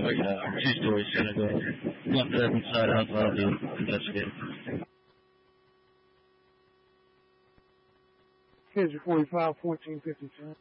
2 stories kind of go. One step inside, outside of the investigator. Kids 45, 1452.